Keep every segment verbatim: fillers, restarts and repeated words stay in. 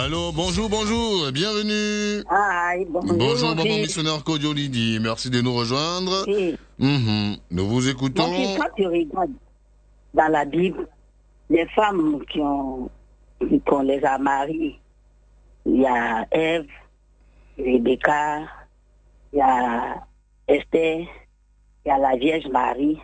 Allô, bonjour, bonjour, bienvenue. Ah, bonjour. Bonjour, mon maman fils. missionnaire Kodio Lydie, merci de nous rejoindre. Oui. Mhm. Nous vous écoutons. Mon fils, quand tu regardes dans la Bible, les femmes qui ont, qu'on les a mariées, il y a Ève, Rebecca, il y a Esther, il y a la Vierge Marie.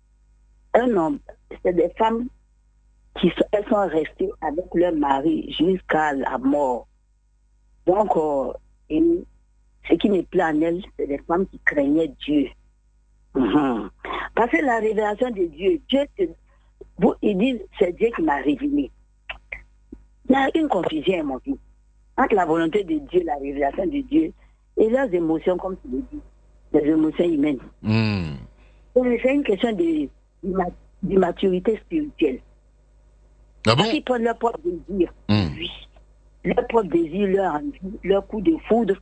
Un homme, c'est des femmes qui sont, elles sont restées avec leur mari jusqu'à la mort. Donc, euh, et ce qui me plaît en elles, c'est des femmes qui craignaient Dieu. Mm-hmm. Parce que la révélation de Dieu, Dieu te, vous, ils disent, c'est Dieu qui m'a révélé. Il y a une confusion, mon fils, entre la volonté de Dieu, la révélation de Dieu, et leurs émotions, comme tu le dis, les émotions humaines. Mm. C'est une question de, de maturité spirituelle. Ah bon? Parce qu'ils prennent leur propre désir, Mm. oui. Leur propre désir, leur envie, leur coup de foudre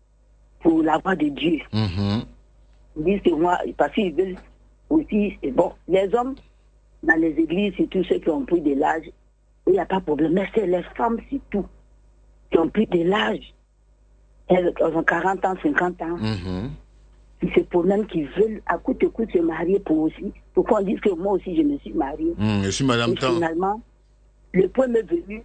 pour la voix de Dieu. Mm-hmm. Ils disent que moi, parce qu'ils veulent aussi, c'est bon, les hommes, dans les églises, c'est tous ceux qui ont pris de l'âge, il n'y a pas de problème. Mais c'est les femmes, c'est tout, qui ont pris de l'âge. Elles ont quarante ans, cinquante ans. Mm-hmm. C'est pour même qui veulent à coup de coup se marier pour aussi. Pour qu'on dise que moi aussi je me suis mariée. Mm, je suis Madame Et Tan. finalement, le point m'est venu,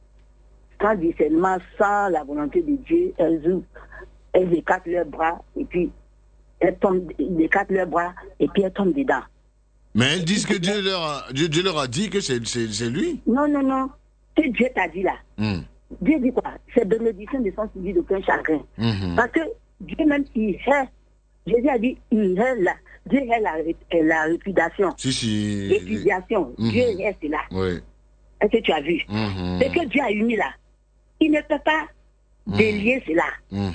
sans discernement, sans la volonté de Dieu, elles ouvrent, elles écartent leurs bras et puis elles tombent, elles écartent leurs bras et puis elles tombent dedans. Mais elles disent que Dieu leur a, Dieu, Dieu leur a dit que c'est, c'est, c'est lui. Non, non, non. Que Dieu t'a dit là. Mm. Dieu dit quoi? C'est bénédiction de son suivi d'aucun chagrin. Mm-hmm. Parce que Dieu même, il hait. Jésus a dit, il hait la, Dieu hait la, la répudiation. Si, si. Répudiation. Mm-hmm. Dieu hait cela. Oui. Est-ce que tu as vu? Mm-hmm. C'est que Dieu a uni là. Il ne peut pas Mm-hmm. délier cela. Mm-hmm.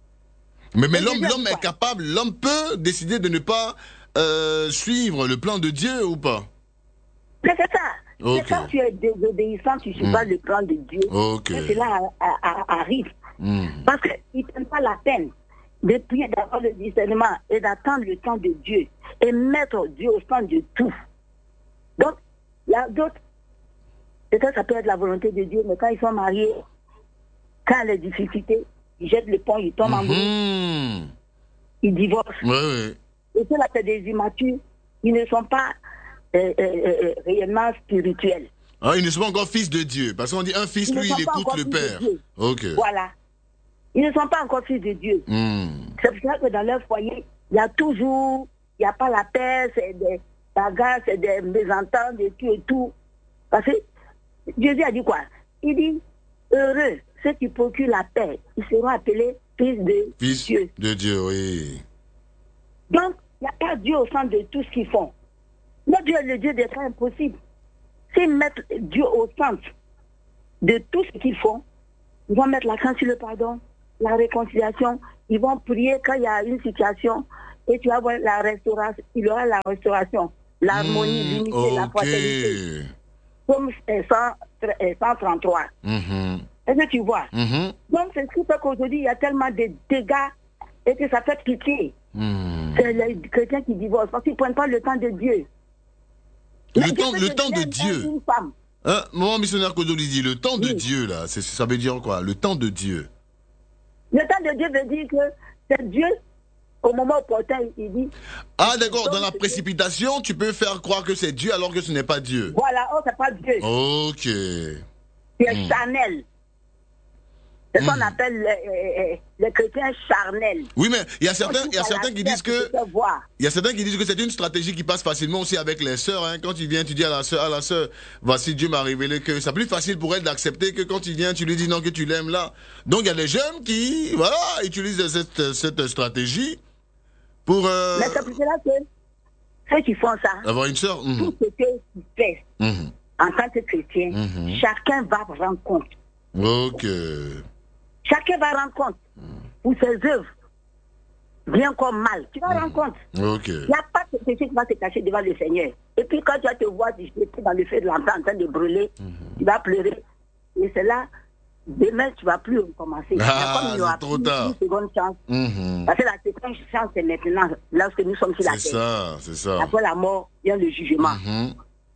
Mais, mais Et l'homme, Dieu a dit l'homme quoi? est capable, l'homme peut décider de ne pas euh, suivre le plan de Dieu ou pas? Mais c'est ça. Ok. C'est quand tu es désobéissant, tu ne suis Mm. pas le plan de Dieu. Ok. Que cela a- a- a- arrive. Mm. Parce qu'ils ne prennent pas la peine de prier, d'avoir le discernement et d'attendre le temps de Dieu et mettre Dieu au centre de tout. Donc, il y a d'autres, peut-être ça peut être la volonté de Dieu, mais quand ils sont mariés, quand les difficultés, ils jettent le pont, ils tombent en amoureux, Mm-hmm. ils divorcent. Oui, oui. Et ceux-là, c'est des immatures, ils ne sont pas euh, euh, euh, réellement spirituels. Ah, ils ne sont pas encore fils de Dieu. Parce qu'on dit un fils, Ils ne lui, sont il pas écoute encore le fils de Père. Dieu. Ok. Voilà. Ils ne sont pas encore fils de Dieu. Mm. C'est pour ça que dans leur foyer, il y a toujours, il n'y a pas la paix, c'est des bagarres, c'est des mésententes, et tout et tout. Parce que Jésus a dit quoi? Il dit, heureux ceux qui procurent la paix, ils seront appelés fils de Fils Dieu. de Dieu, oui. Donc, il n'y a pas Dieu au centre de tout ce qu'ils font. Mais Dieu est le Dieu des cas impossibles. S'ils mettent Dieu au centre de tout ce qu'ils font, ils vont mettre l'accent sur le pardon, la réconciliation, ils vont prier quand il y a une situation et tu vas voir la restauration, il y aura la restauration, l'harmonie, Mm, l'unité, la ok. fraternité. Comme euh, cent trente-trois. Mhm. Est-ce que tu vois? Mhm. Donc c'est ce qui fait qu'aujourd'hui il y a tellement de dégâts et que ça fait pitié. Mm. C'est les chrétiens qui divorcent parce qu'ils ne prennent pas le temps de Dieu. Le Mais Dieu temps, peut le te temps de donner un- Dieu. Une femme. Hein, mon missionnaire Kodoli dit le temps de Oui. Dieu, là, c'est, ça veut dire quoi? Le temps de Dieu. Le temps de Dieu veut dire que c'est Dieu, au moment opportun, il dit. Ah, d'accord, dans la Donc, précipitation, tu peux faire croire que c'est Dieu alors que ce n'est pas Dieu. Voilà, oh, c'est pas Dieu. Ok. C'est Mm. charnel. C'est ce qu'on Mm. appelle les, les- les chrétiens charnels. Oui, mais il y a certains, Quand il y a tu certains vois qui la disent terre, que, tu peux voir. il y a certains qui disent que c'est une stratégie qui passe facilement aussi avec les sœurs, hein. Quand il vient, tu dis à la sœur, à la sœur, voici Dieu m'a révélé que c'est plus facile pour elle d'accepter que quand il vient, tu lui dis non, que tu l'aimes là. Donc il y a des jeunes qui, voilà, utilisent cette, cette stratégie pour, euh, Mais c'est pour cela que ceux qui font ça, avoir une sœur. Mhm. tout ce qu'ils fait Mhm. en tant que chrétien, Mhm. chacun va rendre compte. Ok. Chacun va rendre compte pour ses œuvres, bien comme mal. Tu vas rendre compte. Ok. Il n'y a pas de péché qui va se cacher devant le Seigneur. Et puis quand tu vas te voir jeter dans le feu de l'enfer en train de brûler, tu vas pleurer. Et c'est là, demain, tu ne vas plus recommencer. Ah, comme il y aura c'est trop plus tard. une seconde chance. Mhm. Parce que la seconde chance, c'est maintenant, lorsque nous sommes sur la C'est terre. ça, c'est ça. Après la mort, vient le jugement. Mhm.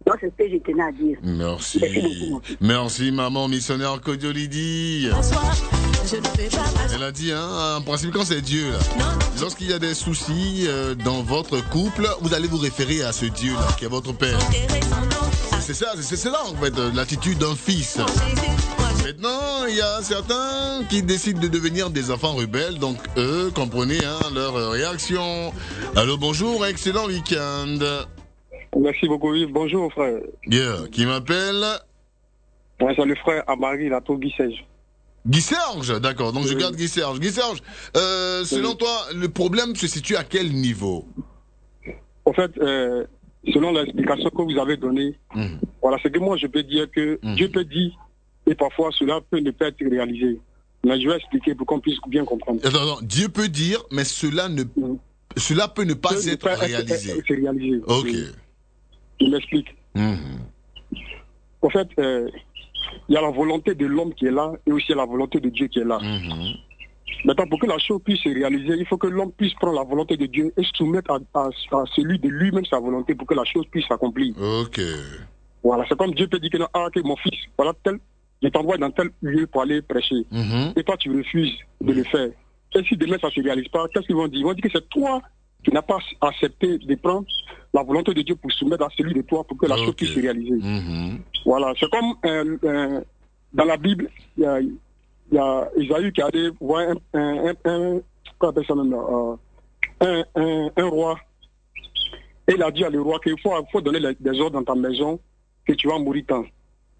Donc, c'est ce que je tenais à dire. Merci. Merci beaucoup. Merci, maman missionnaire Kodiolidi. Elle a dit, hein, en principe, quand c'est Dieu, là, lorsqu'il y a des soucis euh, dans votre couple, vous allez vous référer à ce Dieu-là, qui est votre père. C'est ça, c'est cela, en fait, l'attitude d'un fils. Maintenant, il y a certains qui décident de devenir des enfants rebelles, donc eux, comprenez hein, leur réaction. Allô, bonjour, excellent week-end. Merci beaucoup, Yves. Bonjour, frère. Yeah, qui m'appelle Ouais, c'est le frère Amari, la tour Guy Serge. Guy Serge, d'accord, donc oui. Je garde Guy Serge. Guy Serge, euh, selon oui. toi, le problème se situe à quel niveau? En fait, euh, selon l'explication que vous avez donnée, mmh. voilà, c'est que moi je peux dire que mmh. Dieu peut dire, et parfois cela peut ne pas être réalisé. Mais je vais expliquer pour qu'on puisse bien comprendre. Attends, attends, Dieu peut dire, mais cela ne, mmh. cela peut ne pas peut être, ne pas réalisé. être, être réalisé. Ok. Oui. Je m'explique. Mmh. En fait, euh, il y a la volonté de l'homme qui est là et aussi la volonté de Dieu qui est là. Mmh. Maintenant, pour que la chose puisse se réaliser, il faut que l'homme puisse prendre la volonté de Dieu et soumettre à, à, à celui de lui-même sa volonté pour que la chose puisse s'accomplir. Ok. Voilà, c'est comme Dieu peut dire que non, ah, que mon fils, voilà, tel, je t'envoie dans tel lieu pour aller prêcher. Mmh. Et toi, tu refuses de le faire. Et si demain ça ne se réalise pas, qu'est-ce qu'ils vont dire? Ils vont dire que c'est toi qui n'as pas accepté de prendre la volonté de Dieu pour soumettre à celui de toi pour que la okay. chose puisse se réaliser. Mmh. Voilà, c'est comme euh, euh, dans la Bible, il y a, il y a Isaïe qui a dit voir un, un, un, quoi appelle ça même, euh, un, un, un roi. Et il a dit à le roi qu'il faut, faut donner les, des ordres dans ta maison que tu vas mourir tant.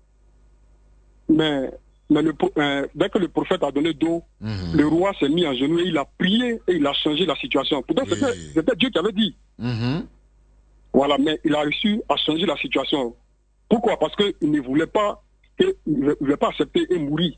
Mais, mais le, euh, dès que le prophète a donné d'eau, mmh. le roi s'est mis en genoux et il a prié et il a changé la situation. Pourtant, oui. c'était, c'était Dieu qui avait dit. Mmh. Voilà, mais il a réussi à changer la situation. Pourquoi? Parce qu'il ne voulait pas, il ne voulait pas accepter et mourir.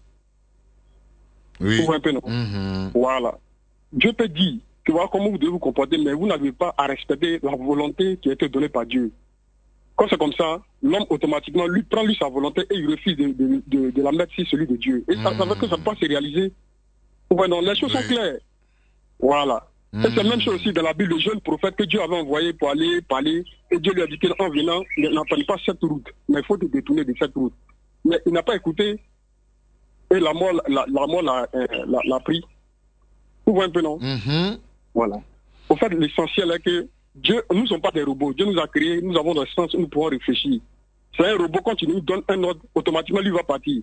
Oui. Pour un peu, non? Mmh. Voilà. Dieu peut dire que voilà comment vous devez vous comporter, mais vous n'avez pas à respecter la volonté qui a été donnée par Dieu. Quand c'est comme ça, l'homme automatiquement lui prend lui sa volonté et il refuse de, de, de, de la mettre sur celui de Dieu. Et mmh. ça, ça veut que ça ne peut pas se réaliser. Ouais, non, les choses oui. sont claires. Voilà. Mmh. Et c'est la même chose aussi dans la Bible, le jeune prophète que Dieu avait envoyé pour aller parler, et Dieu lui a dit qu'en venant, il n'entendait pas cette route, mais il faut te détourner de cette route. Mais il n'a pas écouté, et la mort l'a, la mort l'a, euh, l'a, l'a pris. Vous voyez un peu, non? Mmh. Voilà. En fait, l'essentiel est que Dieu, nous ne sommes pas des robots. Dieu nous a créés, nous avons le sens où nous pouvons réfléchir. C'est un robot, quand il nous donne un ordre, automatiquement, lui va partir.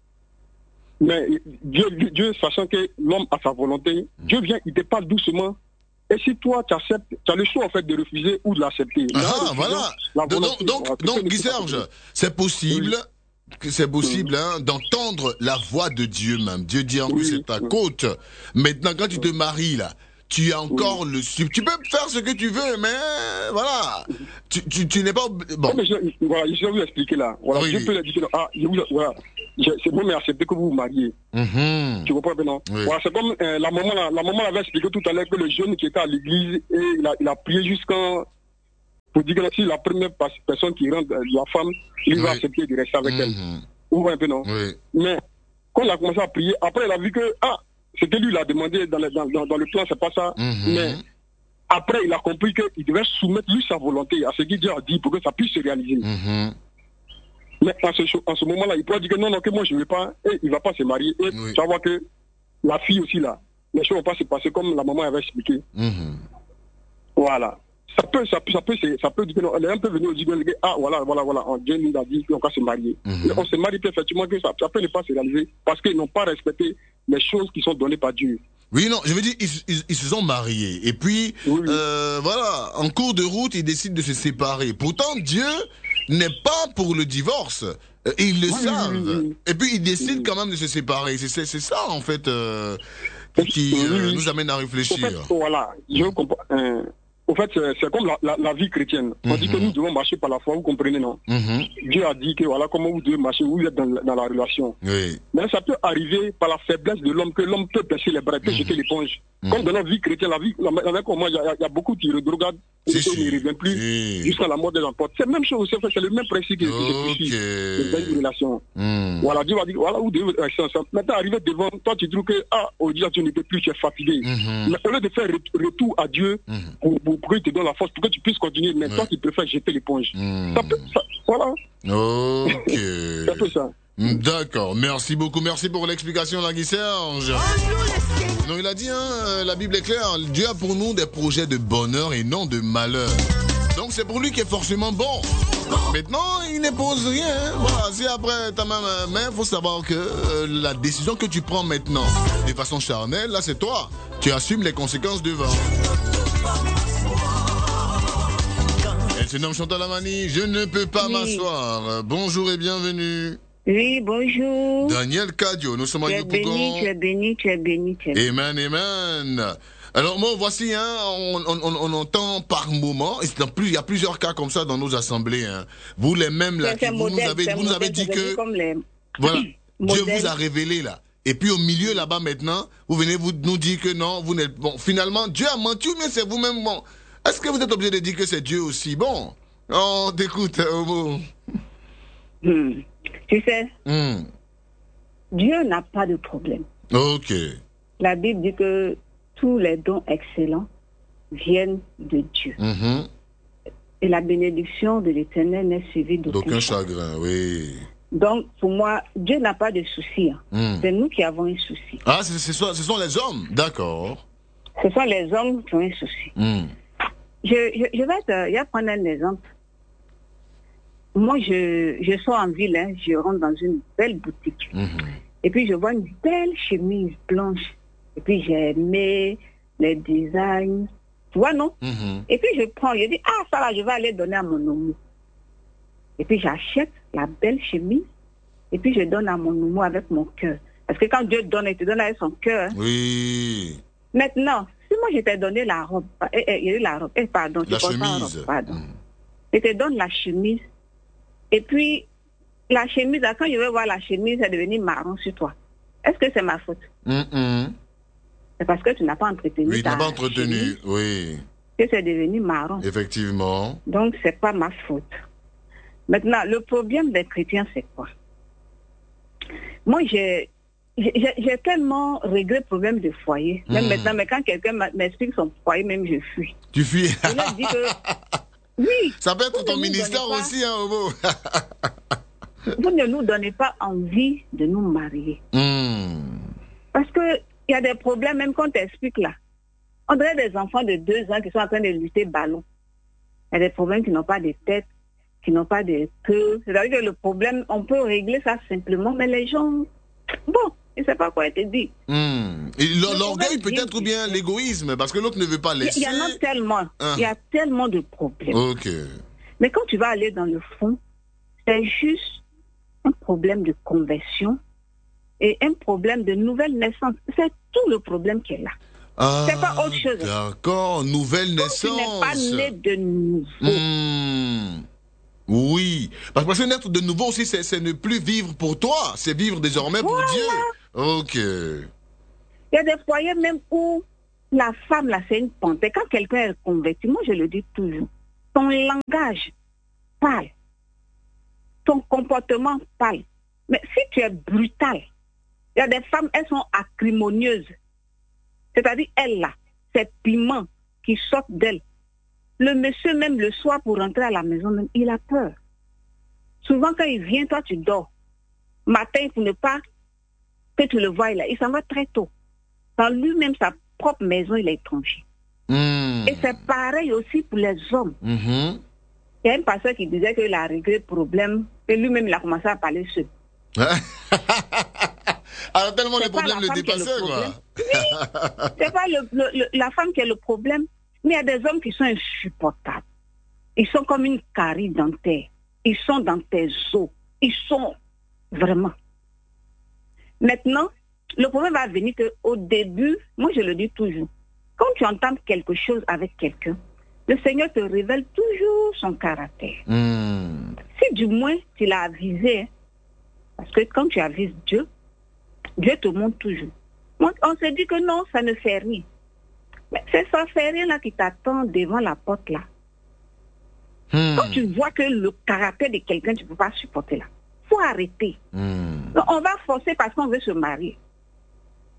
Mais Dieu, Dieu, sachant que l'homme a sa volonté, Dieu vient, il te parle doucement. Et si toi, tu acceptes, tu as le choix, en fait, de refuser ou de l'accepter. Ah, voilà. Donc, donc, donc Guy Serge, c'est possible, oui. c'est possible, oui. hein, d'entendre la voix de Dieu même. Dieu dit en plus, oui. c'est ta oui. côte. Maintenant, quand tu te maries, là, tu as encore oui. le... Tu peux faire ce que tu veux, mais voilà. Tu, tu, tu n'es pas... Bon. Mais je, voilà, je vais vous expliquer là. Voilà, oui. Je peux dire, ah, je vous, voilà. C'est bon, mais accepter que vous vous mariez. Mm-hmm. Tu comprends maintenant? Oui. Voilà, c'est comme euh, la maman, la, la maman avait expliqué tout à l'heure que le jeune qui était à l'église, et il a, il a prié jusqu'à... Pour dire que si la première personne qui rentre, la femme, il oui. va accepter de rester avec mm-hmm. elle. Vous voyez un peu, non? Oui. Mais quand il a commencé à prier, après, il a vu que, ah, ce que lui, il a demandé dans le, dans, dans, dans le plan, c'est pas ça. Mm-hmm. Mais après, il a compris qu'il devait soumettre lui sa volonté à ce qu'il Dieu a dit pour que ça puisse se réaliser. Mm-hmm. Mais en ce, en ce moment-là, il pourrait dire que non, non, que moi je ne veux pas, et il ne va pas se marier. Et oui. tu vas voir que la fille aussi, là, les choses ne vont pas se passer comme la maman avait expliqué. Mm-hmm. Voilà. Ça peut, ça peut, ça peut, ça peut dire que non, elle est un peu venue au dire, ah, voilà, voilà, voilà, Dieu nous a dit qu'on va se marier. Mm-hmm. Mais on se marie effectivement que ça, ça peut ne pas se réaliser parce qu'ils n'ont pas respecté les choses qui sont données par Dieu. Oui, non, je veux dire, ils, ils, ils se sont mariés. Et puis, oui, oui. Euh, voilà, en cours de route, ils décident de se séparer. Pourtant, Dieu n'est pas pour le divorce. Et ils le oui, savent. Oui, oui. Et puis, ils décident oui. quand même de se séparer. C'est, c'est, c'est ça, en fait, euh, qui oui, euh, oui. nous amène à réfléchir. En fait, voilà, je mmh. comprends. Euh, en fait, c'est, c'est comme la, la, la vie chrétienne. On mmh. dit que nous devons marcher par la foi, vous comprenez, non? mmh. Dieu a dit que voilà comment vous devez marcher, vous êtes dans, dans la relation. Oui. Mais ça peut arriver par la faiblesse de l'homme, que l'homme peut baisser les bras, peut mmh. jeter l'éponge. Mmh. Comme dans la vie chrétienne, la vie, avec moi, il y, y a beaucoup qui regardent et qui ne reviennent plus si. jusqu'à la mort des emportes. C'est la même chose, c'est le même principe que okay. c'est une relation. Mmh. Voilà, Dieu va dire, voilà, vous devez rester ensemble. Maintenant, arrivé devant, toi, tu trouves que, ah, aujourd'hui, tu ne peux plus, tu es fatigué. Mmh. Mais au lieu de faire retour à Dieu, mmh. pour, pour, pour qu'il te donne la force, pour que tu puisses continuer. Mais ouais. toi, tu préfères jeter l'éponge. Mmh. Ça peut, ça, voilà. Ok. C'est un peu ça. D'accord. Merci beaucoup. Merci pour l'explication, Nagui Serge. Donc, il a dit, hein, la Bible est claire. Dieu a pour nous des projets de bonheur et non de malheur. Donc, c'est pour lui qui est forcément bon. Maintenant, il n'impose rien. Hein. Voilà, si après ta main, mais il faut savoir que euh, la décision que tu prends maintenant, de façon charnelle, là, c'est toi. Tu assumes les conséquences devant. Elle se nomme Chantal Amani. Je ne peux pas oui. m'asseoir. Bonjour et bienvenue. Oui, bonjour. Daniel Kadio, nous sommes à Yopougon. Tu es béni, tu es béni, tu es béni. Amen, amen. Alors, moi, voici, hein, on, on, on, on entend par moment, et c'est plus, il y a plusieurs cas comme ça dans nos assemblées, hein. Vous, les mêmes, là, qui, vous, modèle, nous avez, vous nous avez dit que, les... voilà, Dieu vous a révélé, là. Et puis, au milieu, là-bas, maintenant, vous venez vous, nous dire que non, vous n'êtes, bon, finalement, Dieu a menti, ou bien c'est vous-même, bon. Est-ce que vous êtes obligé de dire que c'est Dieu aussi? Bon. Oh, t'écoutes, Homo. Hmm. Tu sais, hmm. Dieu n'a pas de problème. Ok. La Bible dit que tous les dons excellents viennent de Dieu. Mm-hmm. Et la bénédiction de l'Éternel n'est suivie d'aucun, d'aucun chagrin. Oui. Donc, pour moi, Dieu n'a pas de souci. Hein. Mm. C'est nous qui avons un souci. Ah, c'est, c'est, ce sont les hommes, d'accord. Ce sont les hommes qui ont un souci. Mm. Je, je, je vais te je vais prendre un exemple. Moi, je, je sors en ville, hein, je rentre dans une belle boutique. Mm-hmm. Et puis, je vois une belle chemise blanche. Et puis, j'ai aimé les designs. Tu vois, non? Mm-hmm. Et puis, je prends, je dis, ah, ça là, je vais aller donner à mon homme. Et puis, j'achète la belle chemise. Et puis, je donne à mon homme avec mon cœur. Parce que quand Dieu donne, il te donne avec son cœur. Hein. Oui. Maintenant, si moi, je t'ai donné la robe, eh, eh, la robe, eh, pardon, la chemise. Robe, pardon. Mm. Je te donne la chemise. Et puis, la chemise, quand je vais voir la chemise, elle est devenue marron sur toi. Est-ce que c'est ma faute? Mm-mm. C'est parce que tu n'as pas entretenu. Oui, tu n'as pas entretenu, chemise, oui. Que c'est devenu marron. Effectivement. Donc, c'est pas ma faute. Maintenant, le problème des chrétiens, c'est quoi? Moi, j'ai, j'ai, j'ai tellement réglé le problème de foyer. Même mm. maintenant, mais quand quelqu'un m'explique son foyer, même je fuis. Tu fuis? Je leur dis que... Oui. Ça peut être ton ministère pas... aussi, hein, Homo. Vous ne nous donnez pas envie de nous marier. Mm. Parce que il y a des problèmes, même qu'on t'explique là. On dirait des enfants de deux ans qui sont en train de lutter ballon. Il y a des problèmes qui n'ont pas de tête, qui n'ont pas de queue. C'est-à-dire que le problème, on peut régler ça simplement, mais les gens, bon, ils ne savent pas quoi te dire. Mm. Et l'orgueil peut-être, ou bien l'égoïsme, parce que l'autre ne veut pas laisser. Il y en a tellement. Hein. Il y a tellement de problèmes. Ok. Mais quand tu vas aller dans le fond, c'est juste un problème de conversion et un problème de nouvelle naissance. C'est tout le problème qui est là. Ah, c'est pas autre chose. D'accord, nouvelle naissance. Tu n'es pas né de nouveau. Mmh. Oui, parce que naître de nouveau aussi, c'est, c'est ne plus vivre pour toi, c'est vivre désormais voilà. pour Dieu. Ok. Il y a des foyers même où la femme, là, c'est une pente. Et quand quelqu'un est converti, moi je le dis toujours, ton langage parle, ton comportement parle. Mais si tu es brutal, il y a des femmes, elles sont acrimonieuses. C'est-à-dire, elles là, ces piments qui sortent d'elles. Le monsieur, même le soir, pour rentrer à la maison, même, il a peur. Souvent, quand il vient, toi, tu dors. Matin, pour ne pas que tu le vois, il, il s'en va très tôt. Dans lui-même, sa propre maison, il est étranger. Mmh. Et c'est pareil aussi pour les hommes. Mmh. Il y a un pasteur qui disait qu'il a réglé le problème, et lui-même, il a commencé à parler seul. Alors, tellement c'est les problèmes le dépassaient, quoi. Oui, c'est pas le, le, le, la femme qui est le problème, mais il y a des hommes qui sont insupportables. Ils sont comme une carie dentaire. Ils sont dans tes os. Ils sont vraiment. Maintenant, le problème va venir qu'au début, moi je le dis toujours, quand tu entends quelque chose avec quelqu'un, le Seigneur te révèle toujours son caractère. Mm. Si du moins tu l'as avisé, parce que quand tu avises Dieu, Dieu te montre toujours. On se dit que non, ça ne fait rien. Mais c'est ça fait rien là qui t'attend devant la porte là. Hmm. Quand tu vois que le caractère de quelqu'un, tu ne peux pas supporter là. Il faut arrêter. Hmm. Donc, on va forcer parce qu'on veut se marier.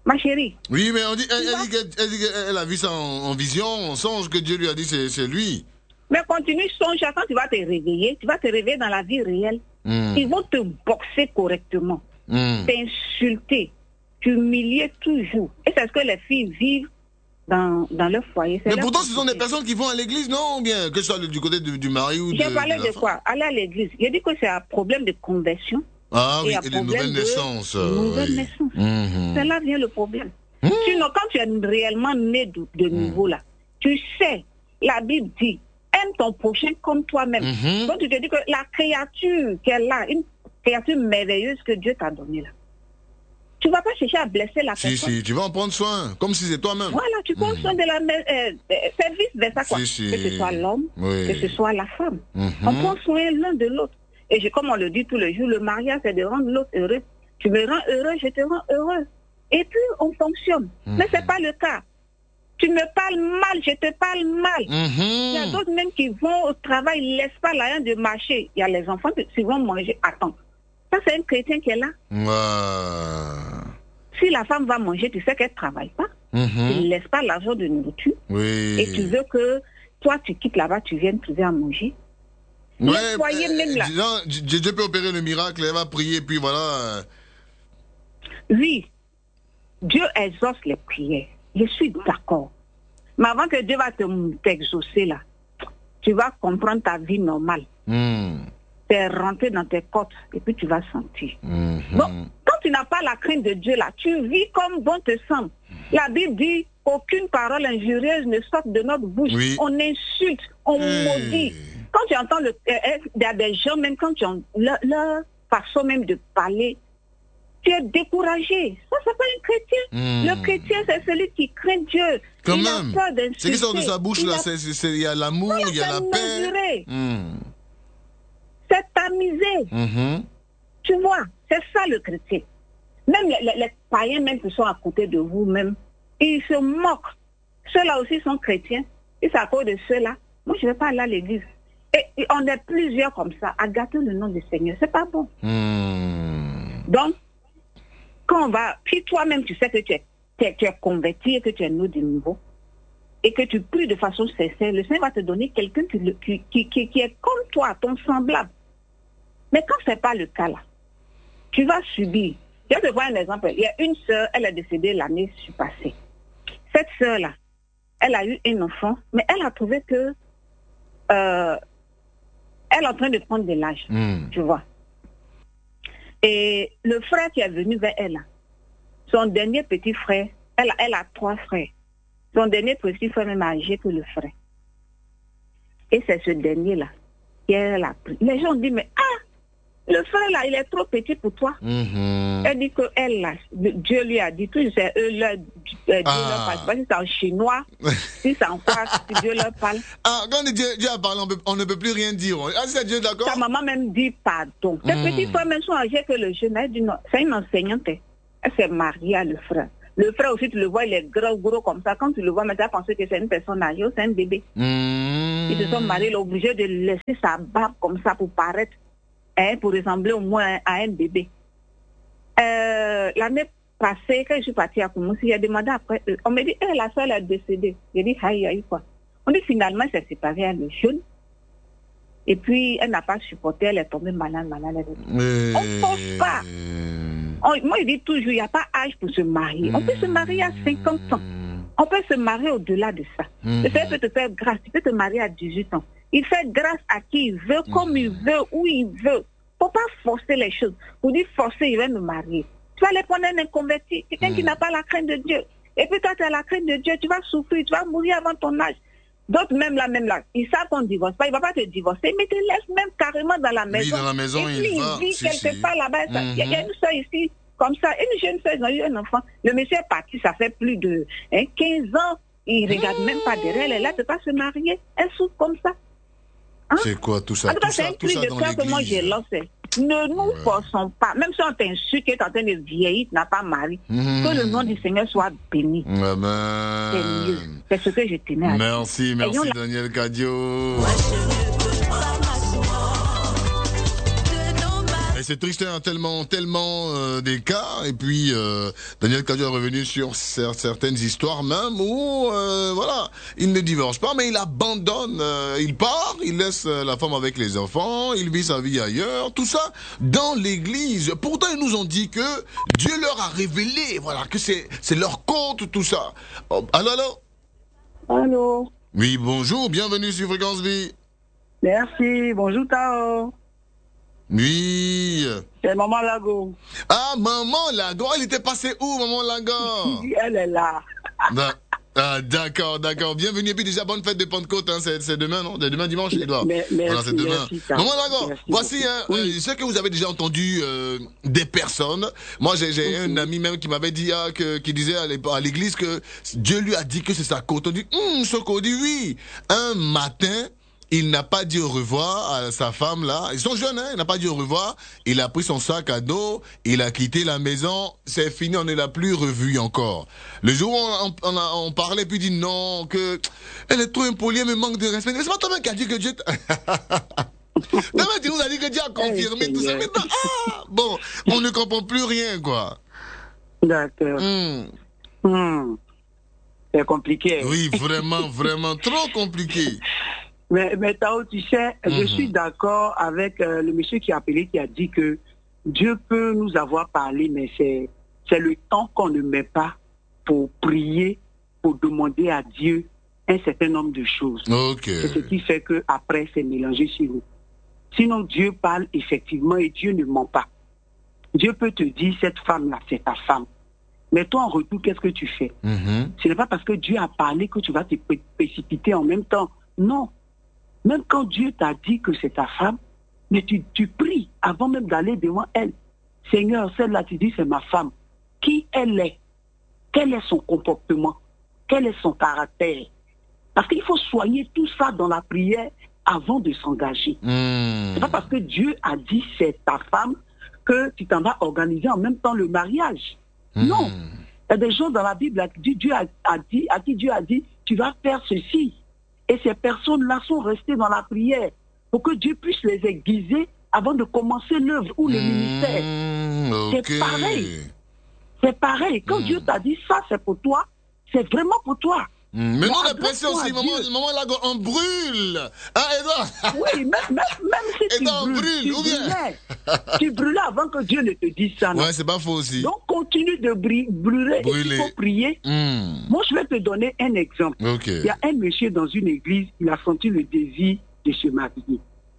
Ma chérie. Oui, mais on dit, elle, elle dit qu'elle, elle dit qu'elle a vu ça en, en vision, on songe que Dieu lui a dit c'est, c'est lui. Mais continue, songe, quand tu vas te réveiller, tu vas te réveiller dans la vie réelle. Mm. Ils vont te boxer correctement, mm. t'insulter, t'humilier toujours. Et c'est ce que les filles vivent dans, dans leur foyer. C'est mais pourtant, ce sont des personnes qui vont à l'église, non? Ou bien, que ce soit du côté du, du mari ou de J'ai parlé de, de quoi? Aller à l'église. J'ai dit que c'est un problème de conversion. Ah oui, et, et de nouvelles naissances. De nouvelles oui. naissances. Mm-hmm. C'est là vient le problème. Mm. Sinon, quand tu es réellement né de, de nouveau, mm. là, tu sais, la Bible dit, aime ton prochain comme toi-même. Mm-hmm. Donc tu te dis que la créature qu'elle a, une créature merveilleuse que Dieu t'a donnée là, tu ne vas pas chercher à blesser la si, personne. Si, si, tu vas en prendre soin, comme si c'est toi-même. Voilà, tu prends mm-hmm. soin de la euh, c'est vice versa quoi. Si, si. Que ce soit l'homme, oui. que ce soit la femme. Mm-hmm. On prend soin l'un de l'autre. Et je, comme on le dit tous les jours, le mariage c'est de rendre l'autre heureux. Tu me rends heureux, je te rends heureux. Et puis on fonctionne. Mm-hmm. Mais c'est pas le cas. Tu me parles mal, je te parle mal. Mm-hmm. Il y a d'autres même qui vont au travail, ils ne laissent pas l'argent de marcher. Il y a les enfants qui vont manger. Attends, ça c'est un chrétien qui est là. Wow. Si la femme va manger, tu sais qu'elle ne travaille pas. Mm-hmm. Tu ne laisses pas l'argent de nourriture. Oui. Et tu veux que toi tu quittes là-bas, tu viennes trouver à manger. Ouais, le foyer euh, même là. Disons, Dieu peut opérer le miracle, elle va prier, puis voilà. Oui, Dieu exauce les prières. Je suis d'accord. Mais avant que Dieu va te, t'exaucer là, tu vas comprendre ta vie normale. Mm. Tu es rentré dans tes côtes et puis tu vas sentir. Mm-hmm. Donc, quand tu n'as pas la crainte de Dieu là, tu vis comme bon te semble. La Bible dit aucune parole injurieuse ne sort de notre bouche. Oui. On insulte, on hey. maudit. Quand tu entends le, euh, il y a des gens, même quand tu entends leur, leur façon même de parler, tu es découragé. Ça, c'est pas un chrétien. Mmh. Le chrétien, c'est celui qui craint Dieu. Quand il même. a peur d'insulter. C'est qui sort de sa bouche, il là. A... Il y a l'amour, il y a la paix. Mmh. C'est tamisé. Mmh. Tu vois, c'est ça le chrétien. Même les, les, les païens même qui sont à côté de vous, même, ils se moquent. Ceux-là aussi sont chrétiens. Et c'est à cause de ceux-là. Moi, je ne vais pas aller à l'église. Et, et on est plusieurs comme ça, à gâter le nom du Seigneur. C'est pas bon. Mmh. Donc, quand on va, puis toi-même, tu sais que tu es, tu es, tu es converti et que tu es né de nouveau, et que tu pries de façon sincère, le Seigneur va te donner quelqu'un qui, qui, qui, qui, qui est comme toi, ton semblable. Mais quand ce n'est pas le cas là, tu vas subir. Je vais te voir un exemple. Il y a une sœur, elle est décédée l'année passée. Cette sœur-là, elle a eu un enfant, mais elle a trouvé que euh, elle est en train de prendre de l'âge, mmh. tu vois. Et le frère qui est venu vers elle, son dernier petit frère, elle, elle a trois frères. Son dernier petit frère est même âgé que le frère. Et c'est ce dernier-là qu'elle a pris. Les gens disent, mais ah, le frère là, il est trop petit pour toi. Mm-hmm. Elle dit que elle là, Dieu lui a dit, tout c'est eux là, Dieu ah. leur parle. Si c'est en chinois, si c'est en quoi, si Dieu leur parle. Ah, quand Dieu, Dieu a parlé, on, peut, on ne peut plus rien dire. Ah, c'est Dieu, d'accord? Sa maman même dit pardon. Ses mm. petits frères même sont âgés que le jeune. Elle dit non, c'est une enseignante. Elle s'est mariée à le frère. Le frère aussi, tu le vois, il est gros, gros comme ça. Quand tu le vois, mais tu as pensé que c'est une personne âgée, c'est un bébé. Mm. Ils se sont mariés, il est obligé de laisser sa barbe comme ça pour paraître. Hein, pour ressembler au moins à un bébé. Euh, l'année passée, quand je suis partie à Koumoussi, j'ai demandé après, on m'a dit, eh, la soeur est décédée. J'ai dit, aïe, aïe, quoi. On dit, finalement, elle s'est séparée avec le jeune. Et puis, elle n'a pas supporté, elle est tombée malade, malade. Mais... On ne force pas. On, moi, je dis toujours, il n'y a pas âge pour se marier. On peut se marier à cinquante ans. On peut se marier au-delà de ça. Le Seigneur peut te faire grâce. Tu peux te marier à dix-huit ans. Il fait grâce à qui il veut, comme il veut, où il veut. Il ne faut pas forcer les choses. Vous dites forcer, il va me marier. Tu vas les prendre un inconverti, quelqu'un mmh. qui n'a pas la crainte de Dieu. Et puis toi, tu as la crainte de Dieu, tu vas souffrir, tu vas mourir avant ton âge. D'autres, même là, même là, ils savent qu'on ne divorce pas, il ne va pas te divorcer, mais te laisse même carrément dans la maison. Oui, dans la maison, et puis il, il va. vit si, quelque si. part là-bas. Il mmh. y, y a une soeur ici, comme ça, une jeune soeur, ils ont eu un enfant. Le monsieur est parti, ça fait plus de hein, quinze ans. Il ne regarde mmh. même pas derrière, elle est là, elle ne peut pas se marier. Elle souffre comme ça. Hein? C'est quoi tout ça? En tout cas, c'est un cri de cœur que moi j'ai lancé. Ne nous ouais. forçons pas, même si on t'insulte, que tu es en train de vieillir, tu n'as pas mari, mmh. que le nom du Seigneur soit béni. Amen. C'est mieux. C'est ce que je tenais à dire. Merci, merci Ayons Daniel Kadio. c'est triste, hein, tellement, tellement euh, des cas. Et puis, euh, Daniel Kadiou est revenu sur cer- certaines histoires même où, euh, voilà, il ne divorce pas, mais il abandonne. Euh, il part, il laisse euh, la femme avec les enfants, il vit sa vie ailleurs. Tout ça dans l'église. Pourtant, ils nous ont dit que Dieu leur a révélé, voilà, que c'est, c'est leur compte, tout ça. Oh, allô, allô? Allô. Oui, bonjour, bienvenue sur Fréquence Vie. Merci. Bonjour, Tao. Oui. C'est Maman Lago. Ah, Maman Lago, elle était passée où, Maman Lago? Elle est là. Da- Ah, d'accord, d'accord. Bienvenue. Et puis déjà, bonne fête de Pentecôte. Hein. C'est, c'est demain, non? C'est demain dimanche, Edouard. Mais, merci, voilà, c'est demain. merci, Tao. Maman Lago, Merci voici, beaucoup. hein, Oui. euh, je sais que vous avez déjà entendu euh, des personnes. Moi, j'ai, j'ai Mhm. un ami même qui m'avait dit, ah, que, qui disait à l'ép- à l'église que Dieu lui a dit que c'est sa côte. On dit, hum, ce qu'on dit, oui. Un matin, il n'a pas dit au revoir à sa femme là. Ils sont jeunes, hein. Il n'a pas dit au revoir. Il a pris son sac à dos. Il a quitté la maison. C'est fini. On ne l'a plus revu encore. Le jour où on, on, on, a, on parlait, puis il dit non, que elle est trop impolie, elle me manque de respect. Mais c'est pas toi-même qui a dit que Dieu... t- Toi-même, tu nous as dit que Dieu a confirmé tout ça. Maintenant, ah, bon, on ne comprend plus rien, quoi. D'accord. Hmm. Hmm. C'est compliqué. Oui, vraiment, vraiment, trop compliqué. Mais, mais Tao, tu sais, je Mhm. suis d'accord avec euh, le monsieur qui a appelé, qui a dit que Dieu peut nous avoir parlé, mais c'est, c'est le temps qu'on ne met pas pour prier, pour demander à Dieu un certain nombre de choses. Ok. C'est ce qui fait que après c'est mélangé sur nous. Sinon, Dieu parle effectivement et Dieu ne ment pas. Dieu peut te dire, cette femme-là, c'est ta femme. Mais toi, en retour, qu'est-ce que tu fais? Mhm. Ce n'est pas parce que Dieu a parlé que tu vas te pré- précipiter en même temps. Non. Même quand Dieu t'a dit que c'est ta femme, mais tu, tu pries avant même d'aller devant elle. Seigneur, celle-là, tu dis, c'est ma femme. Qui elle est? Quel est son comportement? Quel est son caractère? Parce qu'il faut soigner tout ça dans la prière avant de s'engager. Hmm. C'est pas parce que Dieu a dit c'est ta femme que tu t'en vas organiser en même temps le mariage. Hmm. Non. Il y a des gens dans la Bible à qui Dieu a, a dit, à qui Dieu a dit, tu vas faire ceci. Et ces personnes-là sont restées dans la prière pour que Dieu puisse les aiguiser avant de commencer l'œuvre ou le ministère. Hmm, ok. C'est pareil. C'est pareil. Quand Hmm. Dieu t'a dit ça, c'est pour toi, c'est vraiment pour toi. Hmm, Mais Bon, nous, la pression adresse-toi aussi, à maman, Dieu. maman Lago, on brûle. Hein, Edouard? Oui, même, même, même si Et tu donc, brûles, brûle, tu ou bien? brûlais. Tu brûlais avant que Dieu ne te dise ça. Non? Ouais, c'est pas faux aussi. Donc, continue de bri- brûler, Brûler. et il faut prier. Hmm. Moi, je vais te donner un exemple. Ok. Il y a un monsieur dans une église, il a senti le désir de se marier.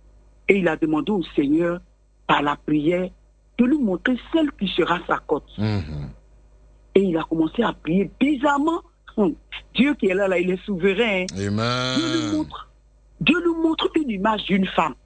Et il a demandé au Seigneur, par la prière, de lui montrer celle qui sera sa cote. Mhm. Et il a commencé à prier bizarrement. Hum, Dieu qui est là, là, il est souverain. hein. Dieu lui Amen. montre, Dieu lui montre une image d'une femme.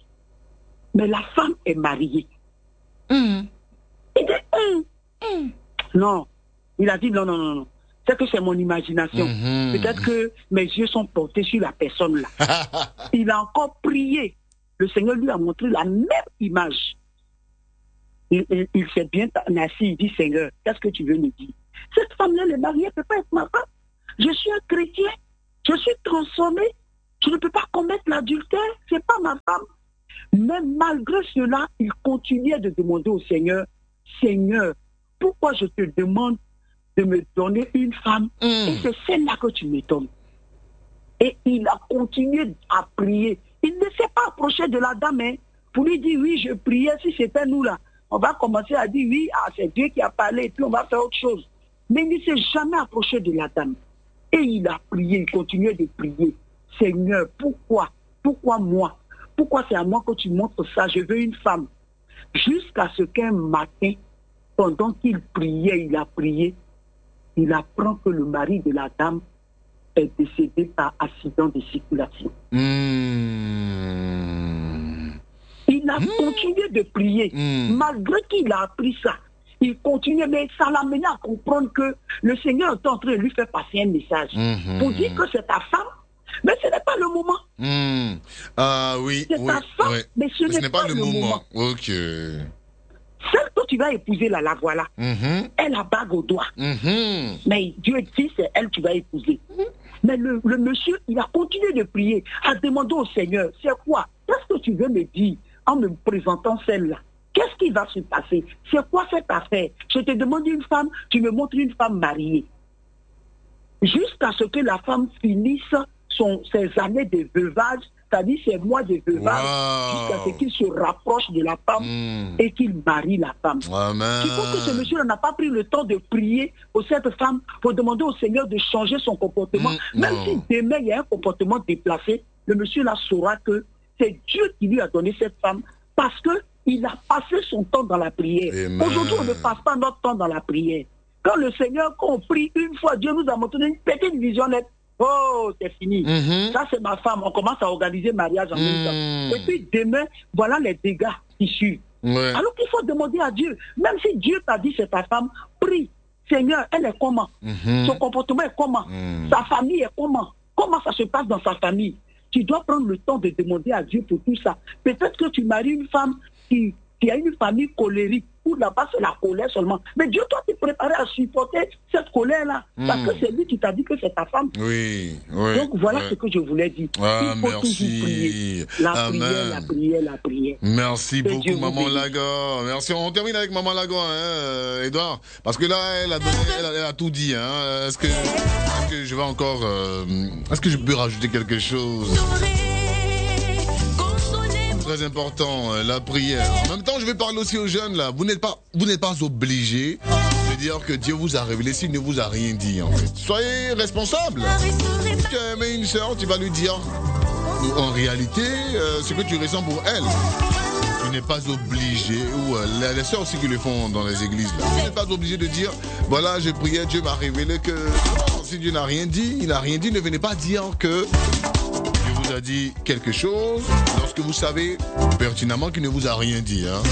Mais la femme est mariée. Hmm. Il dit, hum, hum. Non. Il a dit, non, non, non, non. C'est que c'est mon imagination. Mhm. Peut-être que mes yeux sont portés sur la personne là. Il a encore prié. Le Seigneur lui a montré la même image. Il, il, il s'est bien assis, il dit, Seigneur, qu'est-ce que tu veux me dire? Cette femme-là, elle est mariée, elle ne peut pas être ma femme. Je suis un chrétien, je suis transformé, je ne peux pas commettre l'adultère, ce n'est pas ma femme. Mais malgré cela, il continuait de demander au Seigneur, Seigneur, pourquoi je te demande de me donner une femme Hmm. et c'est celle-là que tu me donnes. Et il a continué à prier. Il ne s'est pas approché de la dame hein, pour lui dire, oui, je priais, si c'était nous là. On va commencer à dire, oui, ah, c'est Dieu qui a parlé, et puis on va faire autre chose. Mais il ne s'est jamais approché de la dame. Et il a prié, il continuait de prier. Seigneur, pourquoi? Pourquoi moi? Pourquoi c'est à moi que tu montres ça? Je veux une femme. Jusqu'à ce qu'un matin, pendant qu'il priait, il a prié, il apprend que le mari de la dame est décédé par accident de circulation. Hmm. Il a continué de prier, Mm. malgré qu'il a appris ça. Il continuait, mais ça l'a mené à comprendre que le Seigneur est en train de lui faire passer un message Mhm. pour dire que c'est ta femme, mais ce n'est pas le moment. Hmm. Ah oui, C'est oui, ta femme, ouais. mais ce n'est pas le le moment. moment. Ok. Celle que tu vas épouser là, la voilà. Mhm. Elle a bague au doigt. Mhm. Mais Dieu dit, c'est elle que tu vas épouser. Mais le, le monsieur, il a continué de prier, à demander au Seigneur, c'est quoi? Qu'est-ce que tu veux me dire en me présentant celle-là? Qu'est-ce qui va se passer? C'est quoi cette affaire? Je te demande une femme, tu me montres une femme mariée. Jusqu'à ce que la femme finisse son, ses années de veuvage, c'est-à-dire ses mois de veuvage, wow. jusqu'à ce qu'il se rapproche de la femme mmh. et qu'il marie la femme. Amen. Je pense que ce monsieur n'a pas pris le temps de prier pour cette femme, pour demander au Seigneur de changer son comportement. Mmh. Même non. si demain il y a un comportement déplacé, le monsieur là saura que c'est Dieu qui lui a donné cette femme parce qu'il a passé son temps dans la prière. Aujourd'hui, on ne passe pas notre temps dans la prière. Quand le Seigneur, quand on prie une fois, Dieu nous a montré une petite visionnette. Oh, c'est fini. Mm-hmm. Ça, c'est ma femme. On commence à organiser mariage en même temps. Et puis demain, voilà les dégâts qui suivent. Ouais. Alors qu'il faut demander à Dieu. Même si Dieu t'a dit c'est ta femme, prie. Seigneur, elle est comment? Mm-hmm. Son comportement est comment? Mm. Sa famille est comment? Comment ça se passe dans sa famille? Tu dois prendre le temps de demander à Dieu pour tout ça. Peut-être que tu maries une femme qui, qui a une famille colérique, où là-bas c'est la colère seulement. Mais Dieu doit te préparer à supporter cette colère-là. Mmh. Parce que c'est lui qui t'a dit que c'est ta femme. Oui, oui. Donc voilà oui. ce que je voulais dire. Ah, Il faut merci. toujours prier. La Amen. prière, la prière, la prière. Merci que beaucoup, Dieu Maman Laga. Merci. On termine avec Maman Laga, hein, Edouard. Parce que là, elle a, donné, elle a, elle a tout dit. Hein. Est-ce que, est-ce que je vais encore... Euh, est-ce que je peux rajouter quelque chose? Très important, la prière. En même temps, je vais parler aussi aux jeunes là. Vous n'êtes pas, vous n'êtes pas obligés de dire que Dieu vous a révélé s'il ne vous a rien dit en fait. Soyez responsables. Si tu as aimé une sœur, tu vas lui dire en réalité euh, ce que tu ressens pour elle. Tu n'es pas obligé, ou euh, les sœurs aussi qui le font dans les églises là. Tu n'es pas obligé de dire voilà, je priais, Dieu m'a révélé que non, si Dieu n'a rien dit, il n'a rien dit, ne venez pas dire que a dit quelque chose lorsque vous savez pertinemment qu'il ne vous a rien dit. Hein.